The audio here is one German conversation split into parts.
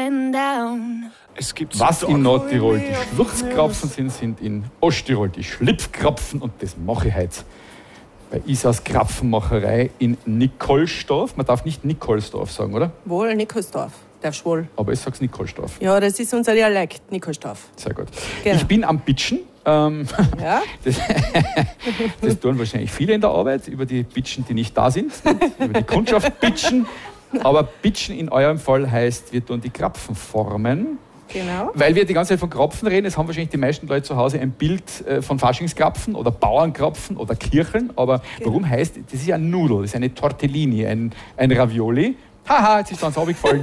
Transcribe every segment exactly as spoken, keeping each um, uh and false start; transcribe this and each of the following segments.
and down. Es gibt Was so in Tage, Nordtirol wo die ich Schluchzkrapfen sind, sind in Osttirol die Schlipfkrapfen und das mache ich heute bei Isas Krapfenmacherei in Nikolsdorf. Man darf nicht Nikolsdorf sagen, oder? Wohl, Nikolsdorf. Darfst wohl. Aber ich sag's Nikolsdorf. Ja, das ist unser Dialekt, Nikolsdorf. Sehr gut. Genau. Ich bin am Bitchen. Ähm, Ja? das, das tun wahrscheinlich viele in der Arbeit, über die Bitchen, die nicht da sind, über die Kundschaft bitchen. Aber Bitchen in eurem Fall heißt, wir tun die Krapfen formen. Genau. Weil wir die ganze Zeit von Krapfen reden, es haben wahrscheinlich die meisten Leute zu Hause ein Bild äh, von Faschingskrapfen oder Bauernkrapfen oder Kircheln. Aber Genau. warum heißt, das ist ja ein Nudel, das ist eine Tortellini, ein, ein Ravioli. Haha, jetzt ist es runtergefallen.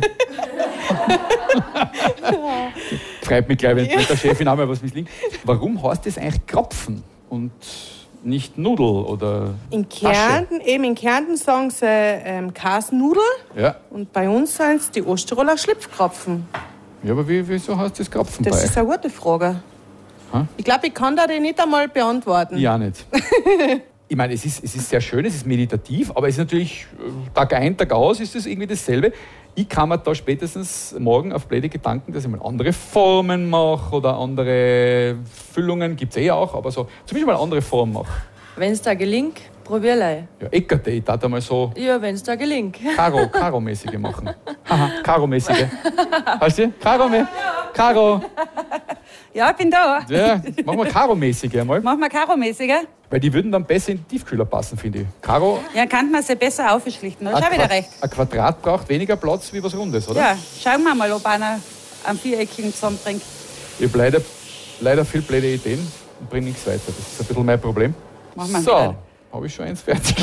Freut mich gleich, wenn ja. der Chefin auch mal was misslingt. Warum heißt das eigentlich Krapfen und nicht Nudel oder In Kärnten, Asche? eben in Kärnten sagen sie ähm, Kasnudel Ja. und bei uns sind es die Osttiroler Schlipfkrapfen. Ja, aber wie, wieso heißt das Krapfen Das bei ist eine gute Frage. Ha? Ich glaube, ich kann da die nicht einmal beantworten. Ja, nicht. Ich meine, es ist, es ist sehr schön, es ist meditativ, aber es ist natürlich äh, Tag ein, Tag aus ist das irgendwie dasselbe. Ich kann mir da spätestens morgen auf blöde Gedanken, dass ich mal andere Formen mache oder andere Füllungen, gibt es eh auch, aber so zumindest mal andere Formen mache. Wenn es da gelingt, probierlei. Ja, Eckerte, ich darf einmal so Ja, wenn es da gelingt. Karo, Karo-mäßige machen. Haha, Karo-mäßige. Hast du? Karo, Karo. Ja, ich bin da. Ja, machen wir Karo-mäßige einmal. Machen wir Karo-mäßige. Weil die würden dann besser in den Tiefkühler passen, finde ich. Karo, Ja, kann man sie besser aufschlichten. ein, Schau wieder Quad- recht. ein Quadrat braucht weniger Platz wie was Rundes, oder? Ja, schauen wir mal, ob einer einen viereckigen zusammenbringt. Ich habe leider, leider viel blöde Ideen und bringe nichts weiter. Das ist ein bisschen mein Problem. Machen wir So, wieder. habe ich schon eins fertig.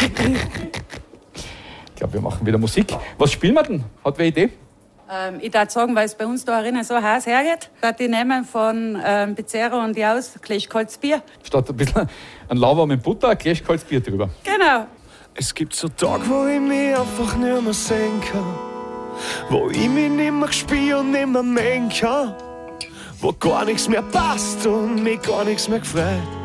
Ich glaube, wir machen wieder Musik. Was spielen wir denn? Hat wer Idee? Ähm, ich darf sagen, weil es bei uns da drinnen so heiß hergeht, dass die nehmen von ähm, Pizzero und die aus Gläsch kaltes Bier. Statt ein bisschen ein lauwarmen Butter, ein Gläsch kaltes Bier drüber. Genau. Es gibt so Tage, wo ich mich einfach nicht mehr sehen kann. Wo ich mich nicht mehr spüre und nicht mehr mengen kann. Wo gar nichts mehr passt und mich gar nichts mehr gefreut.